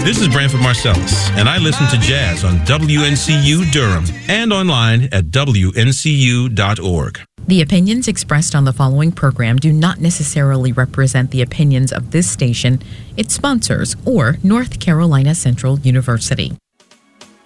This is Branford Marcellus, and I listen to jazz on WNCU Durham and online at WNCU.org. The opinions expressed on the following program do not necessarily represent the opinions of this station, its sponsors, or North Carolina Central University.